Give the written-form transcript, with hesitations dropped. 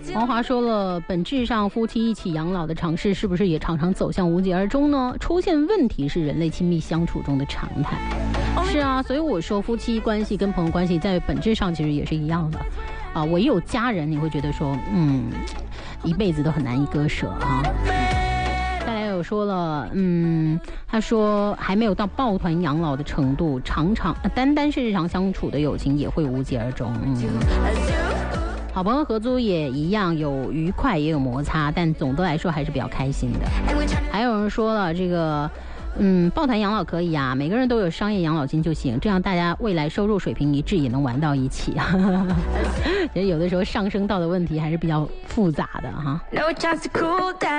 王华说了，本质上夫妻一起养老的尝试是不是也常常走向无疾而终呢？出现问题是人类亲密相处中的常态。是啊，所以我说夫妻关系跟朋友关系在本质上其实也是一样的啊。唯有家人你会觉得说一辈子都很难以割舍啊。再来有说了他说还没有到抱团养老的程度，单单是日常相处的友情也会无疾而终。好朋友合租也一样，有愉快也有摩擦，但总的来说还是比较开心的。还有人说了这个抱团养老可以啊，每个人都有商业养老金就行，这样大家未来收入水平一致，也能玩到一起。其实有的时候上升到的问题还是比较复杂的哈。